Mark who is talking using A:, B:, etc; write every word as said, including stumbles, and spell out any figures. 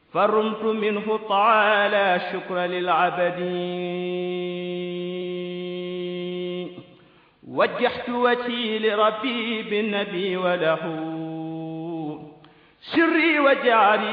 A: فرمت منه تعالى شكر للعبد وجهت وجهي لربي بالنبي وله سري وجعلي